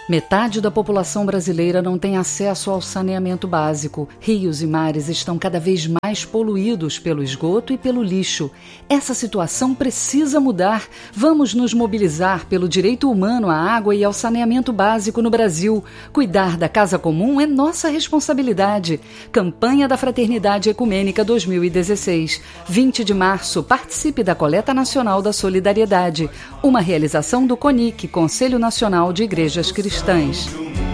Metade da população brasileira não tem acesso ao saneamento básico. Rios e mares estão cada vez mais poluídos pelo esgoto e pelo lixo. Essa situação precisa mudar. Vamos nos mobilizar pelo direito humano à água e ao saneamento básico no Brasil. Cuidar da casa comum é nossa responsabilidade. Campanha da Fraternidade Ecumênica 2016. 20 de março, participe da Coleta Nacional da Solidariedade. Uma realização do CONIC, Conselho Nacional de Igrejas Cristãs.